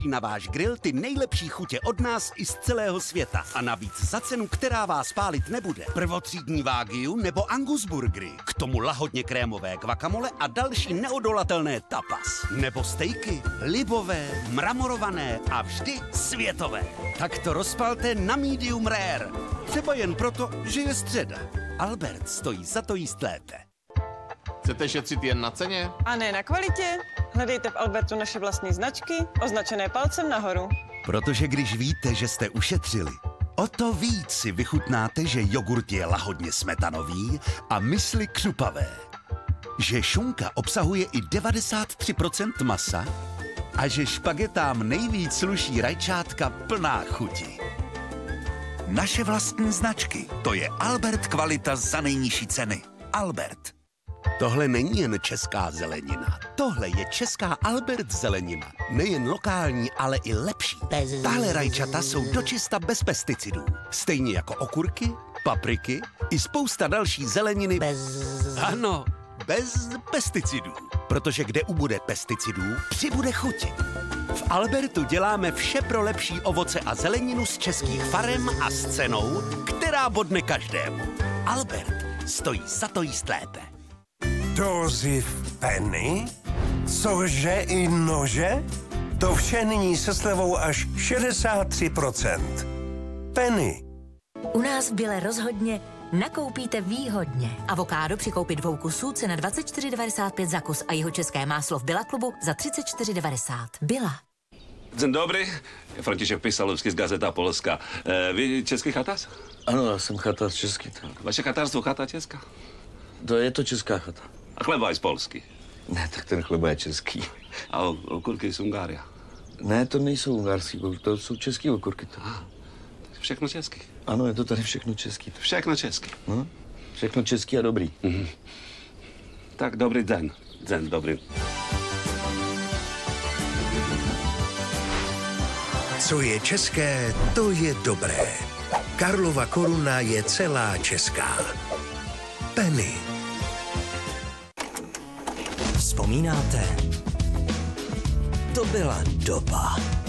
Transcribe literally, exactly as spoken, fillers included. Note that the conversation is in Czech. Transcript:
Na váš grill ty nejlepší chutě od nás i z celého světa. A navíc za cenu, která vás pálit nebude. Prvotřídní Wagyu nebo Angus burgery. K tomu lahodně krémové guacamole a další neodolatelné tapas. Nebo stejky, libové, mramorované a vždy světové. Tak to rozpalte na medium rare. Třeba jen proto, že je středa. Albert stojí za to jíst lépe. Chcete šetřit jen na ceně? A ne na kvalitě? Hledejte v Albertu naše vlastní značky, označené palcem nahoru. Protože když víte, že jste ušetřili, o to víc si vychutnáte, že jogurt je lahodně smetanový a mysli křupavé. Že šunka obsahuje i devadesát tři procent masa a že špagetám nejvíc sluší rajčátka plná chuti. Naše vlastní značky, to je Albert kvalita za nejnižší ceny. Albert. Tohle není jen česká zelenina. Tohle je česká Albert zelenina. Nejen lokální, ale i lepší. Tahle rajčata jsou dočista bez pesticidů. Stejně jako okurky, papriky i spousta další zeleniny. Bez... Ano, bez pesticidů. Protože kde ubude pesticidů, přibude chuti. V Albertu děláme vše pro lepší ovoce a zeleninu z českých farem a s cenou, která bodne každému. Albert stojí za to jíst lépe. Dozy v Penny? Cože i nože? To vše nyní se slevou až šedesát tři procent. Penny. U nás v Bile rozhodně nakoupíte výhodně. Avokádo při koupi dvou kusů cena dvacet čtyři devadesát pět za kus a jeho české máslo v Billa klubu za třicet čtyři devadesát. Billa. Dzień dobry, Franciszek Pisalovský z Gazeta Polska. E, vy český chatář? Ano, já jsem chatář český. Tak. Vaše chatářstvo chata česká? To je to česká chata. A chleba je z Polsky? Ne, tak ten chleba je český. A okurky z Ungária? Ne, to nejsou ungarský, to jsou český okurky. To. Aha, všechno český? Ano, je to tady všechno český. Všechno český? No, všechno český a dobrý. Mhm. Tak dobrý den. Den dobrý. Co je české, to je dobré. Karlova koruna je celá česká. Penny. Vzpomínáte? To byla doba.